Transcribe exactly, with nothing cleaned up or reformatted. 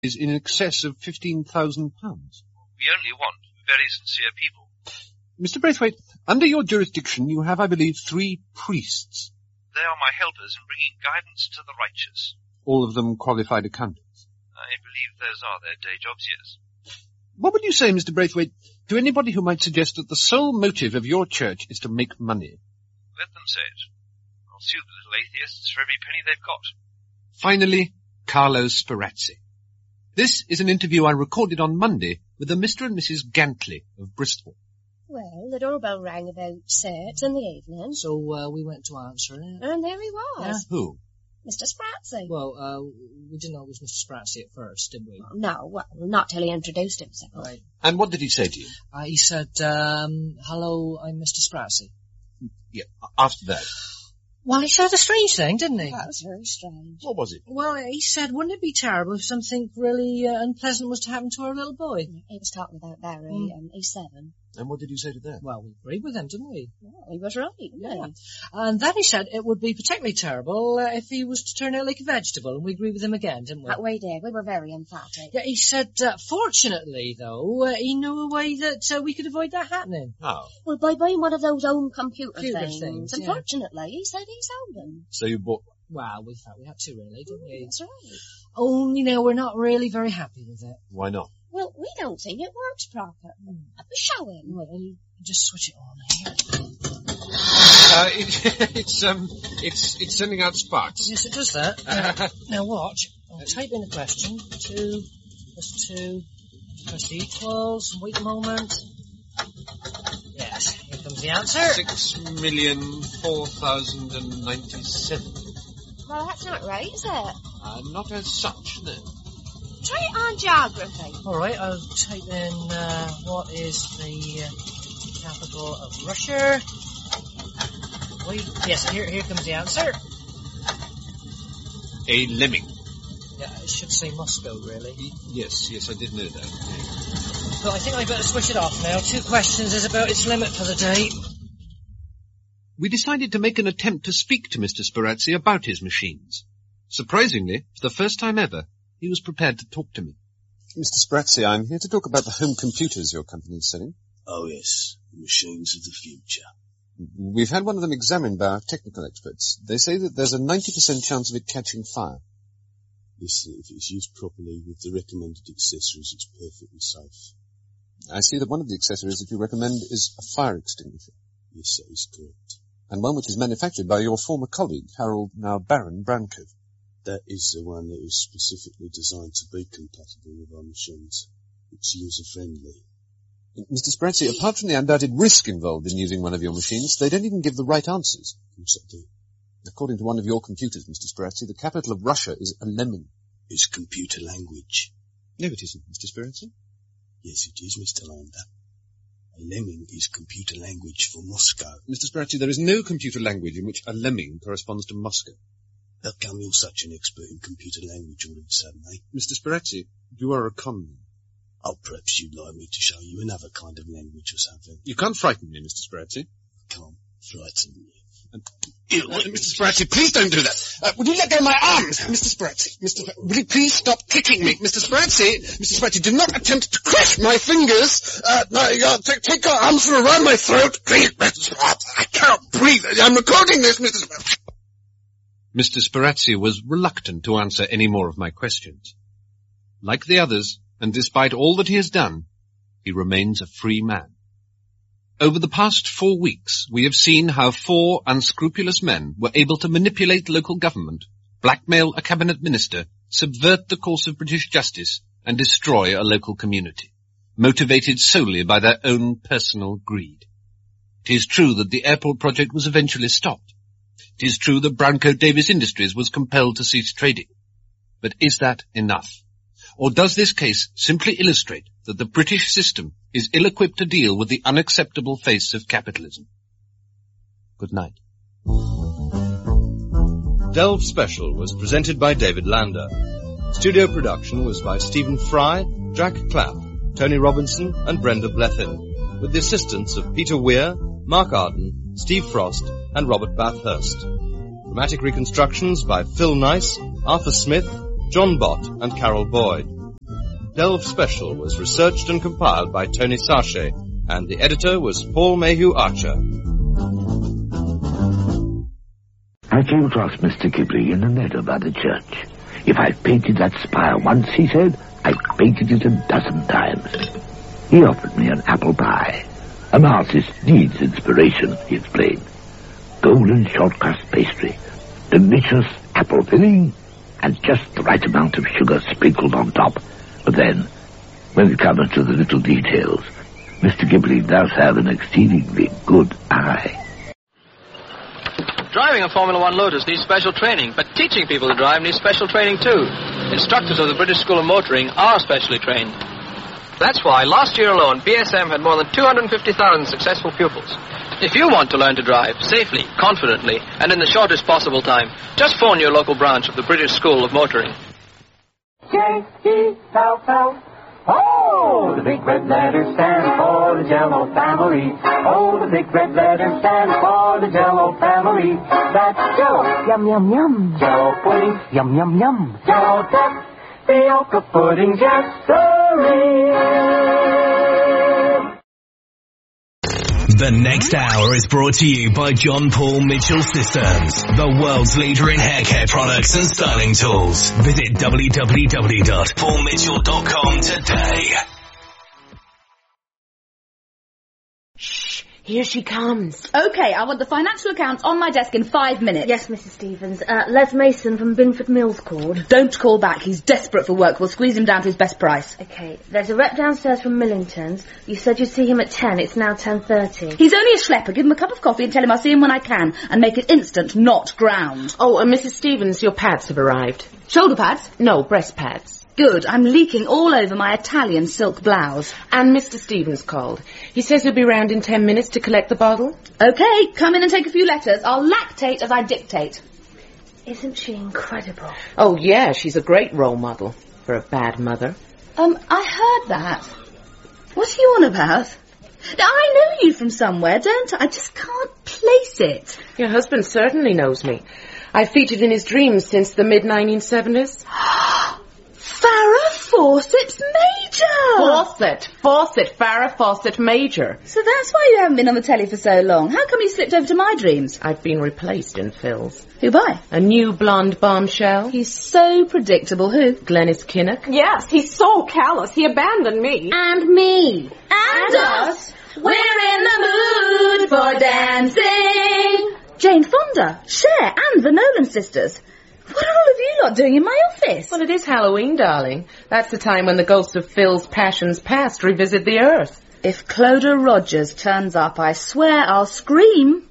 is in excess of fifteen thousand pounds. We only want very sincere people. Mister Braithwaite, under your jurisdiction you have, I believe, three priests. They are my helpers in bringing guidance to the righteous. All of them qualified accountants. I believe those are their day jobs, yes. What would you say, Mister Braithwaite, to anybody who might suggest that the sole motive of your church is to make money? Let them say it. I'll sue the little atheists for every penny they've got. Finally, Carlo Sperazzi. This is an interview I recorded on Monday with a Mister and Missus Gantley of Bristol. Well, the doorbell rang about six in the evening. So uh, we went to answer it. And there he was. Yeah. Who? Mister Sperazzi. Well, uh, we didn't know it was Mister Sperazzi at first, did we? No, well, not till he introduced himself. Right. And what did he say to you? Uh, he said, um, hello, I'm Mister Sperazzi. Yeah, after that. Well, he said a strange thing, didn't he? That was very strange. What was it? Well, he said, wouldn't it be terrible if something really uh, unpleasant was to happen to our little boy? He was talking about Barry, Mm. and he's seven. And what did you say to that? Well, we agreed with him, didn't we? Well, he was right, didn't Yeah. he? And then he said it would be particularly terrible uh, if he was to turn out like a vegetable, and we agreed with him again, didn't we? But we did. We were very emphatic. Yeah, he said, uh, fortunately, though, uh, he knew a way that uh, we could avoid that happening. How? Well, by buying one of those home computer, Computer things. things, yeah. Unfortunately, he said he sold them. So you bought... Well, we thought we had to, really, didn't we? That's right. Only now we're not really very happy with it. Why not? Well, we don't think it works proper. Show him. Well, I'll just switch it on here. Uh, it, it's, um, it's, it's sending out sparks. Yes, it does that. Uh, now watch. I'll type in the question. Two, plus two, press the equals, wait a moment. Yes, here comes the answer. Six million four thousand and ninety-seven. Well, that's not right, is it? Uh, not as such, no. Try it on geography. Alright, I'll type in, uh, what is the uh, capital of Russia? Wait, yes, here, here comes the answer. A lemming. Yeah, it should say Moscow, really. Yes, yes, I did know that. Yeah. But I think I better switch it off now. Two questions is about its limit for the day. We decided to make an attempt to speak to Mister Sperazzi about his machines. Surprisingly, for the first time ever, he was prepared to talk to me. Mister Sperazzi, I'm here to talk about the home computers your company is selling. Oh yes, the machines of the future. We've had one of them examined by our technical experts. They say that there's a ninety percent chance of it catching fire. Yes, if it's used properly with the recommended accessories, it's perfectly safe. I see that one of the accessories that you recommend is a fire extinguisher. Yes, that is correct. And one which is manufactured by your former colleague, Harold, now Baron Branco. That is the one that is specifically designed to be compatible with our machines. It's user-friendly. Mister Sperazzi, apart from the undoubted risk involved in using one of your machines, they don't even give the right answers. What's that do? According to one of your computers, Mister Sperazzi, the capital of Russia is a lemon. It's computer language. No, it isn't, Mister Sperazzi. Yes, it is, Mister Lander. A lemming is computer language for Moscow. Mister Sperazzi, there is no computer language in which a lemming corresponds to Moscow. How come you're such an expert in computer language all of a sudden, eh? Mister Sperazzi, you are a con man. Oh, perhaps you'd like me to show you another kind of language or something. You can't frighten me, Mister Sperazzi. Can't frighten you. And, uh, Mister Sperazzi, please don't do that. Uh, would you let go of my arms, Mister Sperazzi? Mister Sperazzi, will you please stop kicking me? Mister Sperazzi, Mister Sperazzi, do not attempt to crush my fingers. Uh, no, uh, take, take your arms from around my throat. Please, Mister Sperazzi, I can't breathe. I'm recording this, Mister Sperazzi. Mister Sperazzi was reluctant to answer any more of my questions. Like the others, and despite all that he has done, he remains a free man. Over the past four weeks, we have seen how four unscrupulous men were able to manipulate local government, blackmail a cabinet minister, subvert the course of British justice, and destroy a local community, motivated solely by their own personal greed. It is true that the airport project was eventually stopped. It is true that Branco Davis Industries was compelled to cease trading. But is that enough? Or does this case simply illustrate that the British system is ill-equipped to deal with the unacceptable face of capitalism? Good night. Delve Special was presented by David Lander. Studio production was by Stephen Fry, Jack Clapp, Tony Robinson and Brenda Blethyn, with the assistance of Peter Weir, Mark Arden, Steve Frost and Robert Bathurst. Dramatic reconstructions by Phil Nice, Arthur Smith, John Bott and Carol Boyd. Delve Special was researched and compiled by Tony Sarche, and the editor was Paul Mayhew Archer. I came across Mister Kipling in the meadow by the church. If I've painted that spire once, he said, I've painted it a dozen times. He offered me an apple pie. An artist needs inspiration, he explained. Golden short crust pastry, delicious apple filling, and just the right amount of sugar sprinkled on top. But then, when it comes to the little details, Mister Kipling does have an exceedingly good eye. Driving a Formula One Lotus needs special training, but teaching people to drive needs special training too. Instructors of the British School of Motoring are specially trained. That's why last year alone, B S M had more than two hundred fifty thousand successful pupils. If you want to learn to drive safely, confidently, and in the shortest possible time, just phone your local branch of the British School of Motoring. J E L L. Oh, the big red letters stand for the Jell-O family. Oh, the big red letters stand for the Jell-O family. That's Jell-O, yum, yum, yum. Jell-O pudding, yum, yum, yum. Jell-O duck, Fiocca pudding, yes, sirree. The next hour is brought to you by John Paul Mitchell Systems, the world's leader in hair care products and styling tools. Visit w w w dot paul mitchell dot com today. Shh, here she comes. Okay, I want the financial accounts on my desk in five minutes. Yes, Missus Stevens. Uh, Les Mason from Binford Mills called. Don't call back. He's desperate for work. We'll squeeze him down to his best price. Okay, there's a rep downstairs from Millington's. You said you'd see him at ten. It's now ten thirty. He's only a schlepper. Give him a cup of coffee and tell him I'll see him when I can. And make it instant, not ground. Oh, and Missus Stevens, your pads have arrived. Shoulder pads? No, breast pads. Good. I'm leaking all over my Italian silk blouse. And Mister Stevens called. He says he'll be round in ten minutes to collect the bottle. Okay, come in and take a few letters. I'll lactate as I dictate. Isn't she incredible? Oh, yeah, she's a great role model for a bad mother. Um, I heard that. What are you on about? Now, I know you from somewhere, don't I? I just can't place it. Your husband certainly knows me. I've featured in his dreams since the mid nineteen seventies. Farrah Fawcett Major! Fawcett, Fawcett, Farrah Fawcett Major. So that's why you haven't been on the telly for so long. How come you slipped over to my dreams? I've been replaced in Phil's. Who by? A new blonde bombshell. He's so predictable. Who? Glenys Kinnock. Yes, he's so callous. He abandoned me. And me. And, and us. We're in the mood for dancing. Jane Fonda, Cher, and the Nolan sisters. What are all of you lot doing in my office? Well, it is Halloween, darling. That's the time when the ghosts of Phil's passions past revisit the earth. If Clodagh Rogers turns up, I swear I'll scream.